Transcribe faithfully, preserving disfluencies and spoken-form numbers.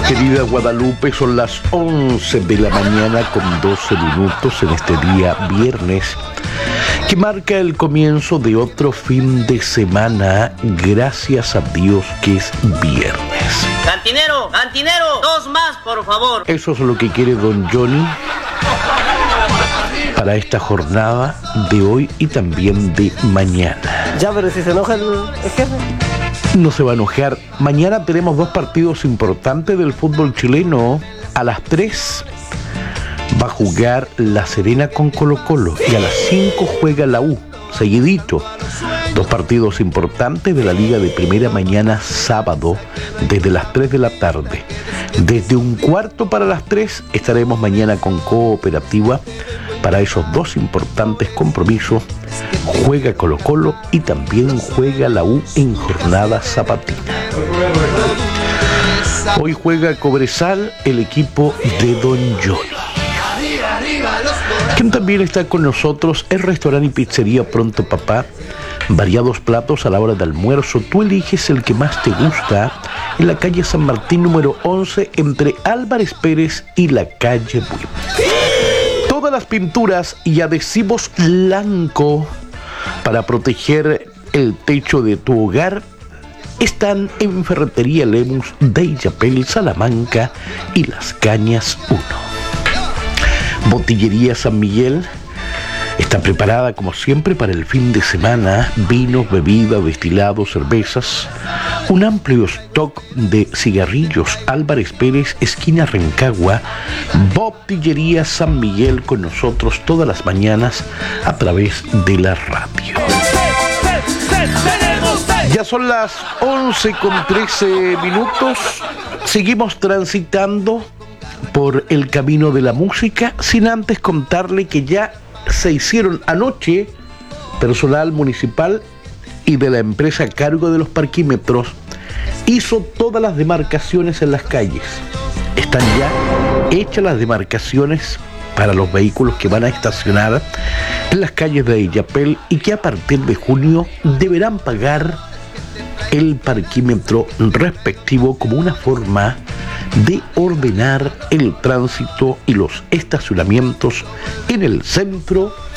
Querida Guadalupe, son las once de la mañana con doce minutos en este día viernes, que marca el comienzo de otro fin de semana, gracias a Dios que es viernes. Cantinero, cantinero, dos más, por favor. Eso es lo que quiere don Johnny para esta jornada de hoy y también de mañana. Ya, pero si se enoja el, el jefe. No se va a enojar. Mañana tenemos dos partidos importantes del fútbol chileno. A las tres va a jugar La Serena con Colo-Colo y a las cinco juega la U, seguidito. Dos partidos importantes de la Liga de Primera mañana sábado desde las tres de la tarde. Desde un cuarto para las tres estaremos mañana con Cooperativa para esos dos importantes compromisos. Juega Colo-Colo y también juega la U en jornada sabatina. Hoy juega Cobresal, el equipo de don Johnny. Quien también está con nosotros es Restaurante y Pizzería Pronto Papá. Variados platos a la hora de almuerzo. Tú eliges el que más te gusta en la calle San Martín número once entre Álvarez Pérez y la calle Buey. Todas las pinturas y adhesivos blanco para proteger el techo de tu hogar están en Ferretería Lemus de Illapel, Salamanca y Las Cañas uno. Botillería San Miguel está preparada como siempre para el fin de semana. Vinos, bebidas, destilados, cervezas. Un amplio stock de cigarrillos. Álvarez Pérez, esquina Rancagua. Botillería San Miguel con nosotros todas las mañanas a través de la radio. Ya son las once con trece minutos. Seguimos transitando por el camino de la música, sin antes contarle que ya se hicieron anoche, personal municipal y de la empresa a cargo de los parquímetros hizo todas las demarcaciones en las calles. Están ya hechas las demarcaciones para los vehículos que van a estacionar en las calles de Illapel y que a partir de junio deberán pagar el parquímetro respectivo como una forma de ordenar el tránsito y los estacionamientos en el centro